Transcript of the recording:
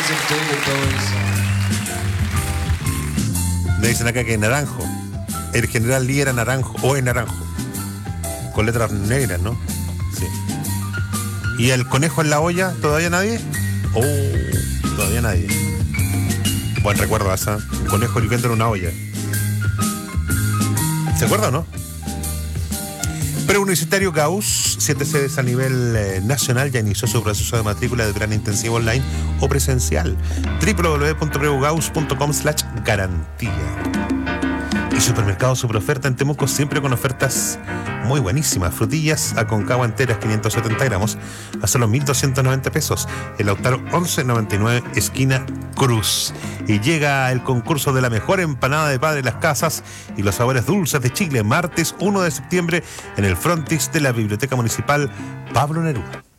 Me dicen acá que naranjo. El general Lee era naranjo, o es naranjo. Con letras negras, ¿no? Sí. ¿Y el conejo en la olla? ¿Todavía nadie? Todavía nadie. Buen recuerdo esa. Un conejo hirviendo en una olla. ¿Se acuerda o no? Preuniversitario Gauss, 7 sedes a nivel nacional, ya inició su proceso de matrícula de verano intensivo online o presencial. www.preugauss.com/garantía. Y Supermercado Superoferta en Temuco, siempre con ofertas muy buenísimas. Frutillas Aconcagua enteras, 570 gramos, a solo 1.290 pesos. El Lautaro 1199, esquina Cruz. Y llega el concurso de la mejor empanada de Padre Las Casas y los sabores dulces de Chile, martes 1 de septiembre en el frontis de la Biblioteca Municipal Pablo Neruda.